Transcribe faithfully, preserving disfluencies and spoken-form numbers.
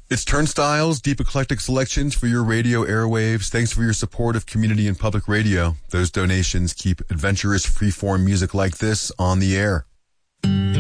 It's Turnstiles, deep eclectic selections for your radio airwaves. Thanks for your support of community and public radio. Those donations keep adventurous freeform music like this on the air.